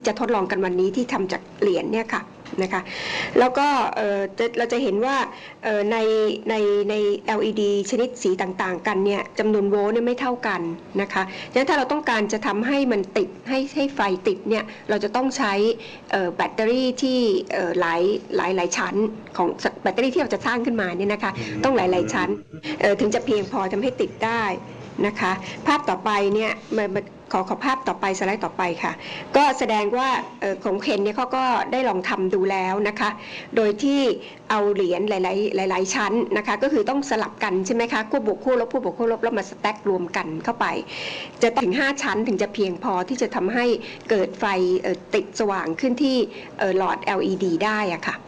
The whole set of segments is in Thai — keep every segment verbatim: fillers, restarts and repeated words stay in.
จะทดลองกันวันนี้ที่ทำจากเหรียญเนี่ยค่ะนะคะแล้วก็เราจะเห็นว่าในในใน แอล อี ดี ชนิดสีต่างๆกันเนี่ยจำนวนโวลต์เนี่ยไม่เท่ากันนะคะดังนั้นถ้าเราต้องการจะทำให้มันติดให้ให้ไฟติดเนี่ยเราจะต้องใช้แบตเตอรี่ที่หลายหลายหลายชั้นของแบตเตอรี่ที่เราจะสร้างขึ้นมาเนี่ยนะคะต้องหลายหลายชั้นถึงจะเพียงพอทำให้ติดได้นะคะภาพต่อไปเนี่ยขอขอภาพต่อไปสไลด์ต่อไปค่ะก็แสดงว่าของเคนเนี่ยเขาก็ได้ลองทำดูแล้วนะคะโดยที่เอาเหรียญหลายๆหลายๆชั้นนะคะก็คือต้องสลับกันใช่ไหมคะคู่บวกคู่ลบคู่บวกคู่ลบแล้วมาสแต็กรวมกันเข้าไปจะถึงห้าชั้นถึงจะเพียงพอที่จะทำให้เกิดไฟติดสว่างขึ้นที่หลอด แอล อี ดี ได้อะค่ะ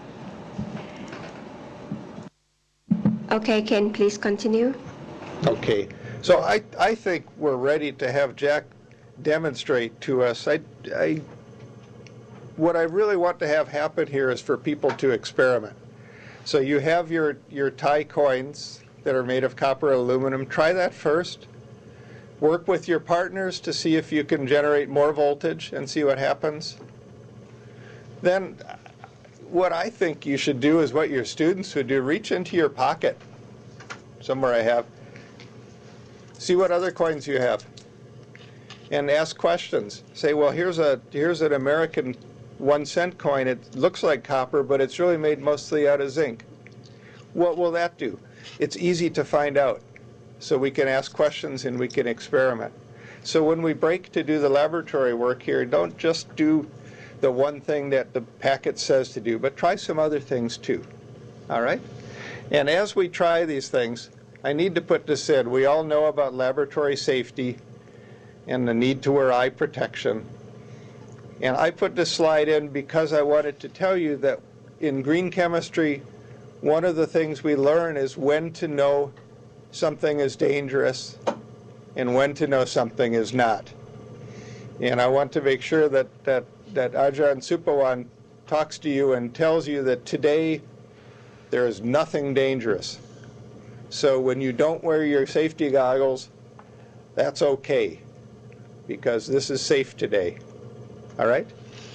โอเค Ken please continue Okay so I I think we're ready to have Jack demonstrate to us. I, I, what I really want to have happen here is for people to experiment. So you have your, your Thai coins that are made of copper and aluminum. Try that first. Work with your partners to see if you can generate more voltage and see what happens. Then what I think you should do is what your students would do. Reach into your pocket, somewhere I have. See what other coins you have. And ask questions. Say, well, here's a here's an American one cent coin. It looks like copper, but it's really made mostly out of zinc. What will that do? It's easy to find out. So we can ask questions and we can experiment. So when we break to do the laboratory work here, don't just do the one thing that the packet says to do, but try some other things too. All right? And as we try these things, I need to put this in. We all know about laboratory safety and the need to wear eye protection. And I put this slide in because I wanted to tell you that in green chemistry, one of the things we learn is when to know something is dangerous and when to know something is not. And I want to make sure that, that, that Ajahn Supawan talks to you and tells you that today there is nothing dangerous. So when you don't wear your safety goggles, that's okay. Because this is safe today. All right?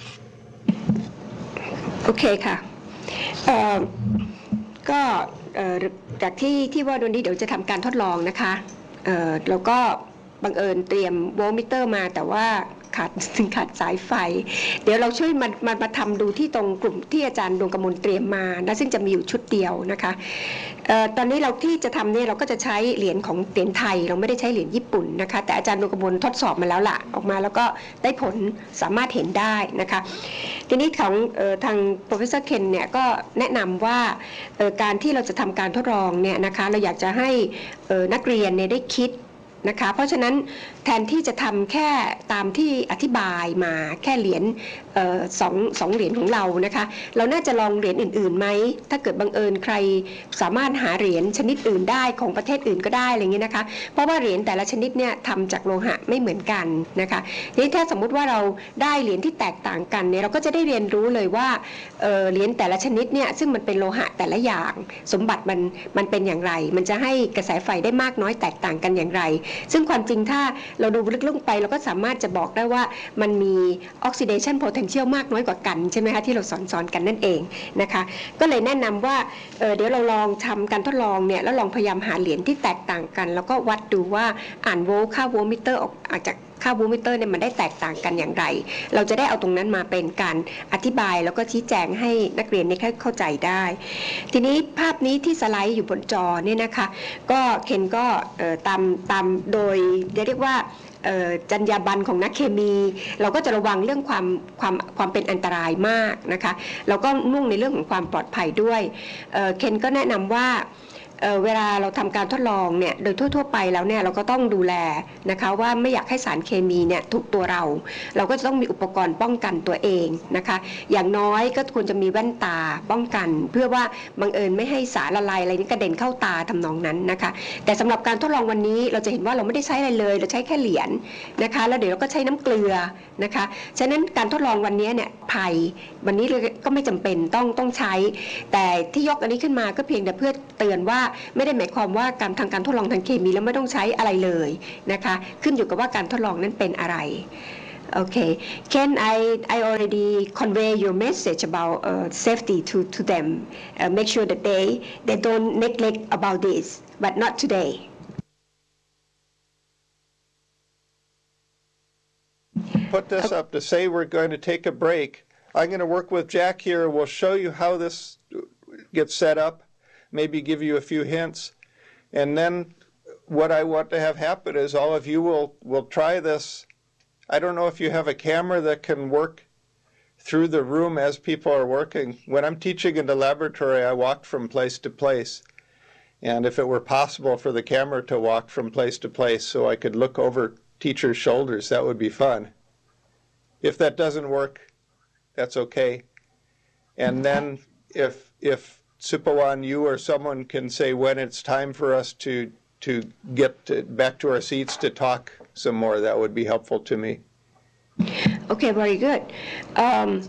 โอเคค่ะก็จากที่ที่ว่าวันนี้เดี๋ยวจะทำการทดลองนะคะแล้วก็บังเอิญเตรียมโวลต์มิเตอร์มาแต่ว่าขาดขาดสายไฟเดี๋ยวเราช่วยมามามาทำดูที่ตรงกลุ่มที่อาจารย์ดวงกมลเตรียมมานะซึ่งจะมีอยู่ชุดเดียวนะคะตอนนี้เราที่จะทำเนี่ยเราก็จะใช้เหรียญของเหรียญไทยเราไม่ได้ใช้เหรียญญี่ปุ่นนะคะแต่อาจารย์ดวงกมลทดสอบมาแล้วล่ะออกมาแล้วก็ได้ผลสามารถเห็นได้นะคะทีนี้ของทาง Professor Ken เนี่ยก็แนะนำว่าการที่เราจะทำการทดลองเนี่ยนะคะเราอยากจะให้นักเรียนเนี่ยได้คิดนะคะเพราะฉะนั้นแทนที่จะทำแค่ตามที่อธิบายมาแค่เหรียญสองสองเหรียญของเรานะคะเราน่าจะลองเหรียญอื่นๆไหมถ้าเกิดบังเอิญใครสามารถหาเหรียญชนิดอื่นได้ของประเทศอื่นก็ได้อะไรเงี้ยนะคะเพราะว่าเหรียญแต่ละชนิดเนี่ยทำจากโลหะไม่เหมือนกันนะคะทีนี้ถ้าสมมุติว่าเราได้เหรียญที่แตกต่างกันเนี่ยเราก็จะได้เรียนรู้เลยว่าเหรียญแต่ละชนิดเนี่ยซึ่งมันเป็นโลหะแต่ละอย่างสมบัติมันมันเป็นอย่างไรมันจะให้กระแสไฟได้มากน้อยแตกต่างกันอย่างไรซึ่งความจริงถ้าเราดูลึกลงไปเราก็สามารถจะบอกได้ว่ามันมี oxidation potential มากน้อยกว่ากันใช่ไหมคะที่เราสอนสอนกันนั่นเองนะคะก็เลยแนะนำว่า เ, เดี๋ยวเราลองทำการทดลองเนี่ยแล้วลองพยายามหาเหรียญที่แตกต่างกันแล้วก็วัดดูว่าอ่านโวลต์ค่าโวลต์มิเตอร์ออกจากค่าโวลต์มิเตอร์เนี่ยมันได้แตกต่างกันอย่างไรเราจะได้เอาตรงนั้นมาเป็นการอธิบายแล้วก็ชี้แจงให้นักเรียนได้เข้าใจได้ทีนี้ภาพนี้ที่สไลด์อยู่บนจอเนี่ยนะคะก็เคนก็ตามตามโดยเรียกว่าจรรยาบรรณของนักเคมีเราก็จะระวังเรื่องความความความเป็นอันตรายมากนะคะเราก็มุ่งในเรื่องของความปลอดภัยด้วยเคนก็แนะนำว่าเ, เวลาเราทำการทดลองเนี่ยโดยทั่วๆไปแล้วเนี่ยเราก็ต้องดูแลนะคะว่าไม่อยากให้สารเคมีเนี่ยถูกตัวเราเราก็จะต้องมีอุปกรณ์ป้องกันตัวเองนะคะอย่างน้อยก็ควรจะมีแว่นตาป้องกันเพื่อว่าบังเอิญไม่ให้สารละลายอะไรนี้กระเด็นเข้าตาทำนองนั้นนะคะแต่สำหรับการทดลองวันนี้เราจะเห็นว่าเราไม่ได้ใช้อะไรเลยเราใช้แค่เหรียญนะคะแล้วเดี๋ยวเราก็ใช้น้ำเกลือนะคะฉะนั้นการทดลองวันนี้เนี่ยภัยวันนี้ก็ไม่จำเป็นต้องต้องใช้แต่ที่ยกอันนี้ขึ้นมาก็เพียงแต่เพื่อเตือนว่าไม่ได้หมายความว่าการทางการทดลองทางเคมีแล้วไม่ต้องใช้อะไรเลยนะคะขึ้นอยู่กับว่าการทดลองนั้นเป็นอะไร Okay, Ken, I, I already convey your message about uh, safety to, to them. Uh, make sure that they, they don't neglect about this, but not today. Put this up to say we're going to take a break. I'm going to work with Jack here. We'll show you how this gets set up, maybe give you a few hints. And then what I want to have happen is all of you will, will try this. I don't know if you have a camera that can work through the room as people are working. When I'm teaching in the laboratory, I walk from place to place. And if it were possible for the camera to walk from place to place so I could look over teachers' shoulders, that would be fun. If that doesn't work, that's okay. And then if, if Sipawan, you or someone can say when it's time for us to, to get to, back to our seats to talk some more, that would be helpful to me. Okay, very good. Um,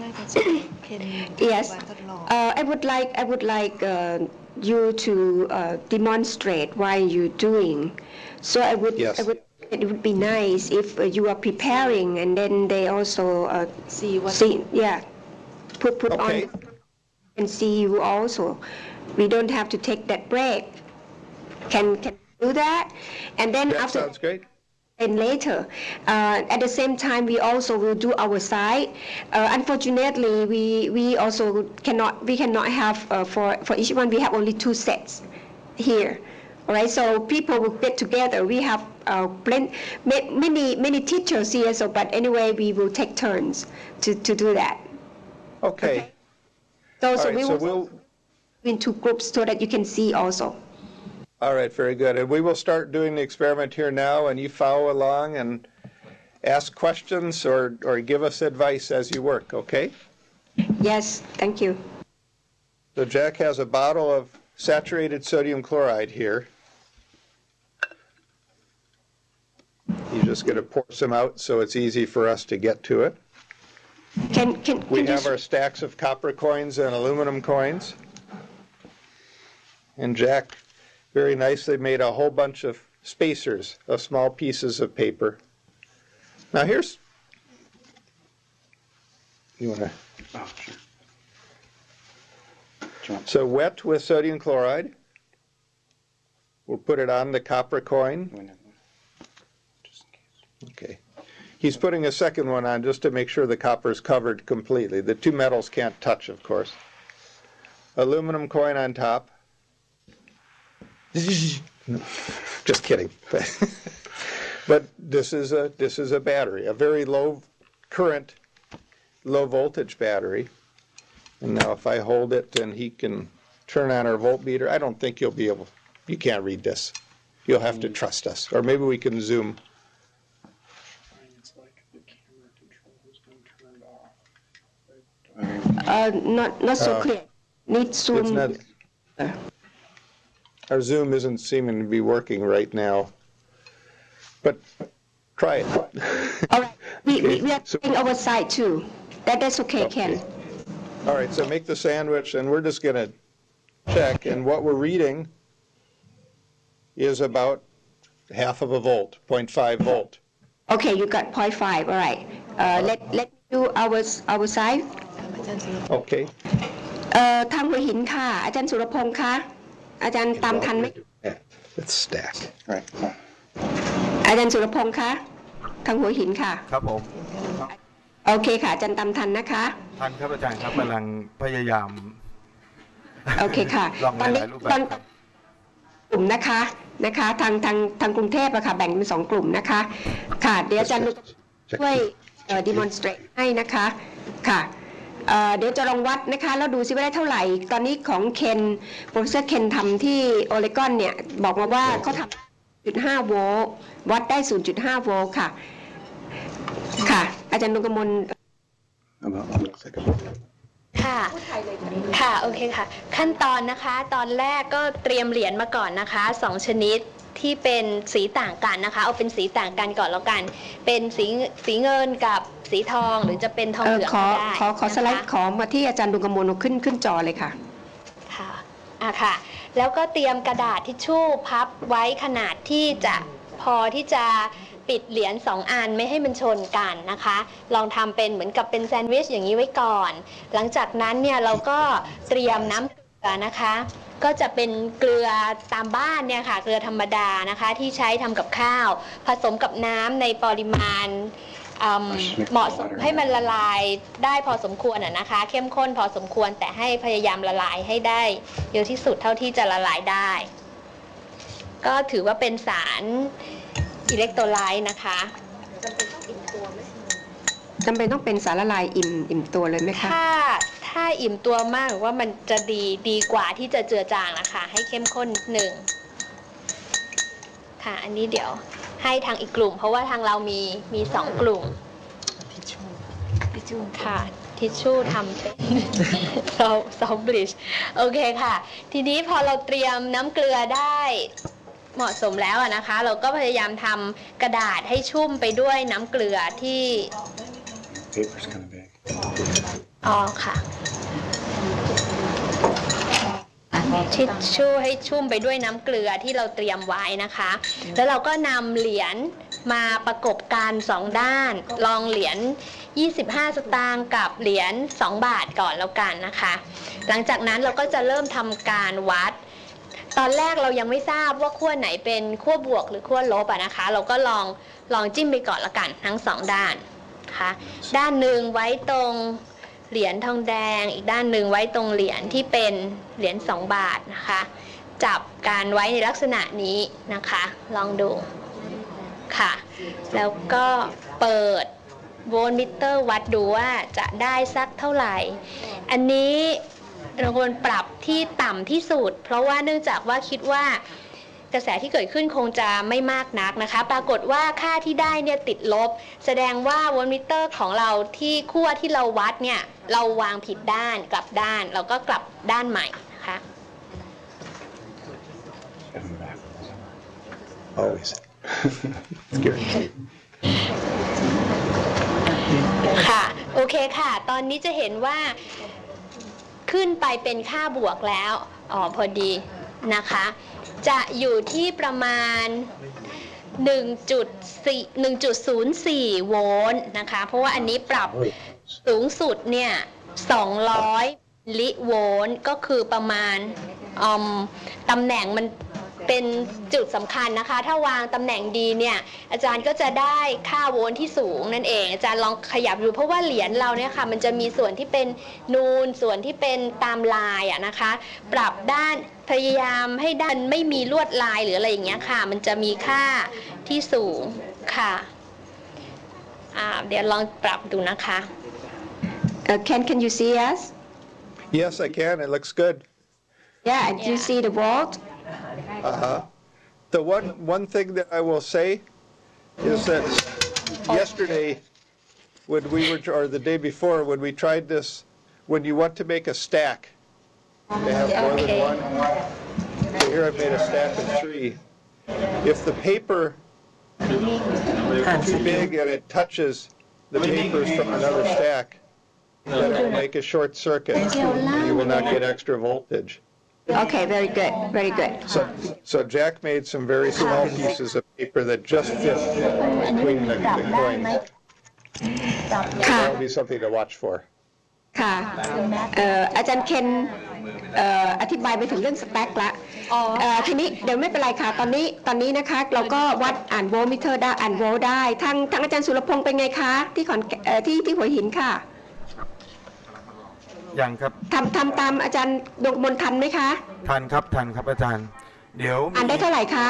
yes, uh, I would like I would like uh, you to uh, demonstrate why you're doing. So I would Yes. I would it would be nice if uh, you are preparing and then they also uh, See what see yeah put put Okay. on and see you also. We don't have to take that break. Can can do that, and then That after. sounds great. And later, uh, at the same time, we also will do our side. Uh, unfortunately, we we also cannot we cannot have uh, for for each one we have only two sets here. All right, so people will get together. We have uh, plenty, many many teachers here. So, but anyway, we will take turns to, to do that. Okay. So, All so right, we so will we'll, in two groups so that you can see also. all right, very good. And we will start doing the experiment here now, and you follow along and ask questions or, or give us advice as you work, okay? Yes, thank you. So Jack has a bottle of saturated sodium chloride here. He's just going to pour some out so it's easy for us to get to it. Can can We can have you our stacks of copper coins and aluminum coins. And Jack very nicely made a whole bunch of spacers of small pieces of paper. Now here's, you want to, Oh, sure. Do you want so wet with sodium chloride. We'll put it on the copper coin. one of them? Just in case. Okay. He's putting a second one on just to make sure the copper is covered completely. The two metals can't touch, of course. Aluminum coin on top. Just kidding. But this is a this is a battery, a very low current, low voltage battery. And now if I hold it and he can turn on our voltmeter, I don't think you'll be able, you can't read this. You'll have to trust us. Or maybe we can zoom. It's like the camera control has been turned off. uh, not not so Uh, clear? Need zoom. It's not, our Zoom isn't seeming to be working right now. But try it. All right, we, we, we are So- taking our side too. That, that's okay, Ken. Okay. All right, so make the sandwich, and we're just going to check. And what we're reading is about half of a volt, zero point five volt. Okay, you got zero point five, all right. Uh, let, let me do our, our side. อาจารย์สุรพงษ์ Okay. เอ่อทางหัวหินค่ะ อาจารย์สุรพงษ์คะ อาจารย์ตามทันไหม Yeah, let's stack. All right. อาจารย์สุรพงษ์คะ ทางหัวหินค่ะครับผมโอเคค่ะ อาจารย์ตามทันนะคะท่านครับอาจารย์ครับกำลังพยายามโอเคค่ะลองตอนนี้หลายๆรูปแบตอบ นครับกลุ่มนะคะ นะคะ ทางทางทางกรุงเทพอะค่ะ แบ่งเป็นสองกลุ่มนะคะ ค่ะ เดี๋ยวอาจารย์ ช่วยเอ่อ demonstrate ให้นะคะ ค่ะเอ่อเดี๋ยวจะลองวัดนะคะ แล้วดูซิว่าได้เท่าไหร่ ตอนนี้ของเคน professor เคนทำที่โอเรกอนเนี่ย บอกมาว่าเขาทำ ศูนย์จุดห้า โวลต์ วัดได้ ศูนย์จุดห้า โวลต์ค่ะ ค่ะ อาจารย์ดวงกมล About one second. ค่ะ ค่ะ โอเคค่ะ ขั้นตอนนะคะ ตอนแรกก็เตรียมเหรียญมาก่อนนะคะสองชนิดที่เป็นสีต่างกันนะคะ เอาเป็นสีต่างกันก่อนแล้วกัน เป็นสีสีเงินกับสีทองหรือจะเป็นทองเอเหอลืองขอก็ได้ขอขอสไลด์นะคะขอมาที่อาจารย์ดวงกมลเอาขึ้นขึ้นจอเลยค่ะค่ะอ่ะค่ะ แล้วก็เตรียมกระดาษทิชชู่พับไว้ขนาดที่จะพอที่จะปิดเหรียญสองอันไม่ให้มันชนกันนะคะ ลองทำเป็นเหมือนกับเป็นแซนด์วิชอย่างนี้ไว้ก่อนหลังจากนั้นเนี่ยเราก็เตรียมน้ำเกลือนะคะก็จะเป็นเกลือตามบ้านเนี่ยค่ะเกลือธรรมดานะคะที่ใช้ทำกับข้าวผสมกับน้ำในปริมาณเหมาะสมให้มันละลายได้พอสมควรอ่ะนะคะเข้มข้นพอสมควรแต่ให้พยายามละลายให้ได้เยอะที่สุดเท่าที่จะละลายได้ก็ถือว่าเป็นสารอิเล็กโทรไลต์นะคะจำเป็นต้องเป็นสารละลายอิ่มอิ่มตัวเลยไหมคะถ้าถ้าอิ่มตัวมากหรือว่ามันจะดีดีกว่าที่จะเจือจางนะคะให้เข้มข้นนิดหนึ่งค่ะอันนี้เดี๋ยวให้ทางอีกกลุ่มเพราะว่าทางเรามีมีสองกลุ่มทิชชู่ทิชชู่ค่ะทิชชู่ทำเป็นซอฟซอฟบลิชโอเคค่ะทีนี้พอเราเตรียมน้ำเกลือได้เหมาะสมแล้วนะคะเราก็พยายามทำกระดาษให้ชุ่มไปด้วยน้ำเกลือที่อ๋อค่ะทิชชู่ให้ชุ่มไปด้วยน้ำเกลือที่เราเตรียมไว้นะคะแล้วเราก็นำเหรียญมาประกบกันสองด้านลองเหรียญยี่สิบห้าสตางค์กับเหรียญสองบาทก่อนแล้วกันนะคะหลังจากนั้นเราก็จะเริ่มทำการวัดตอนแรกเรายังไม่ทราบว่าขั้วไหนเป็นขั้วบวกหรือขั้วลบอะนะคะเราก็ลองลองจิ้มไปก่อนแล้วกันทั้งสองด้านนะคะด้านหนึ่งไว้ตรงเหรียญทองแดงอีกด้านหนึ่งไว้ตรงเหรียญที่เป็นเหรียญสองบาทนะคะจับการไว้ในลักษณะนี้นะคะลองดูค่ะแล้วก็เปิดโวลต์มิเตอร์วัดดูว่าจะได้สักเท่าไหร่อันนี้เราควรปรับที่ต่ำที่สุดเพราะว่าเนื่องจากว่าคิดว่ากระแสที่เกิดขึ้นคงจะไม่มากนักนะคะปรากฏว่าค่าที่ได้เนี่ยติดลบแสดงว่าโวลต์มิเตอร์ของเราที่ขั้วที่เราวัดเนี่ยเราวางผิดด้านกลับด้านเราก็กลับด้านใหม่นะคะ Always. ค่ะโอเคค่ะตอนนี้จะเห็นว่าขึ้นไปเป็นค่าบวกแล้วอ๋อพอดีนะคะจะอยู่ที่ประมาณ หนึ่งจุดศูนย์สี่ โวลต์นะคะเพราะว่าอันนี้ปรับสูงสุดเนี่ยสองร้อยมิลลิโวลต์ก็คือประมาณอืมตำแหน่งมันเป็นจุดสำคัญนะคะถ้าวางตำแหน่งดีเนี่ยอาจารย์ก็จะได้ค่าโวลต์ที่สูงนั่นเองอาจารย์ลองขยับดูเพราะว่าเหรียญเราเนี่ยค่ะมันจะมีส่วนที่เป็นนูนส่วนที่เป็นตามลายอะนะคะปรับด้านพยายามให้ด้านไม่มีลวดลายหรืออะไรอย่างเงี้ยค่ะมันจะมีค่าที่สูงค่ะอ่าเดี๋ยวลองปรับดูนะคะ uh, can can you see us Yes, I can. It looks good. yeah and you Yeah. see the volt Uh-huh. The one one thing that I will say is that yesterday, when we were, or the day before, when we tried this, when you want to make a stack, they have more Okay. than one. So here I've made a stack of three. If the paper is too big and it touches the papers from another stack, then it will make a short circuit. And you will not get extra voltage. okay very good very good So, so Jack made some very small pieces of paper that just fit between the, the coins. ค่ะ That'll be something to watch for. ค่ะเอ่ออาจารย์เคนเอ่ออธิบายไปถึงเรื่องสแต็กละอ๋อเอ่อทีนี้เดี๋ยวไม่เป็นไรค่ะตอนนี้ตอนนี้นะคะเราก็วัดอ่านโวลต์มิเตอร์ได้อ่านโวลต์ได้ทางทางอาจารย์สุรพงษ์เป็นไงคะที่ขอนเอ่อที่ที่หัวหินค่ะยังครับทำทำตามอาจารย์ดวงมนต์ทันไหมคะทันครับทันครับอาจารย์ เดี๋ยวอ่านได้เท่าไหร่คะ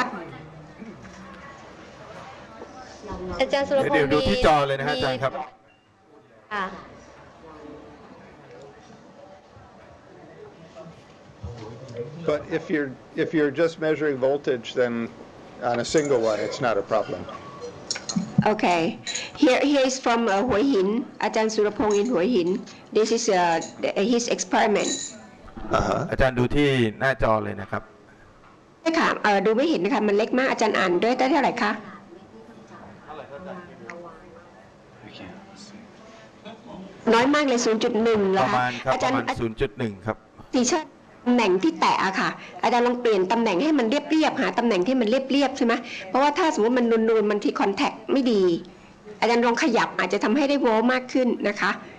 อาจารย์สุรพงเดี๋ยวษ์ดูมีที่จอเลยนะฮะอาจารย์ครับค่ะ But if you're if you're just measuring voltage, then on a single one, it's not a problem. Okay here here is from uh, หัวหินอาจารย์สุรพงษ์ in หัวหิน this is uh, his experiment Uh-huh. อาจารย์ดูที่หน้าจอเลยนะครับใช่ค่ะเอ่อดูไม่เห็นนะคะมันเล็กมากอาจารย์อ่านด้วยได้เท่าไหร่คะน้อยมากเลย ศูนย์จุดหนึ่ง เหรปอระคะมาณครับอาปจารระย์มาณ ศูนย์จุดหนึ่ง ครับทีเชิญตำแหน่งที่แตะอะค่ะอาจารย์ลองเปลี่ยนตำแหน่งให้มันเรียบๆหาตำแหน่งที่มันเรียบๆใช่ไหมเพราะว่าถ้าสมมติมันนูนๆมันที่คอนแทคไม่ดีอาจารย์ลองขยับอาจจะทำให้ได้โวลต์มากขึ้นนะคะ